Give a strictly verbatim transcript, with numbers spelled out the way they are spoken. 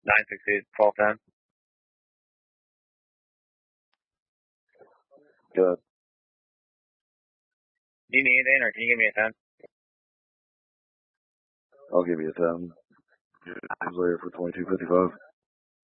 nine six eight, twelve ten. Good. Do you need anything, or can you give me a ten? I'll give you a ten. Later for twenty-two fifty-five.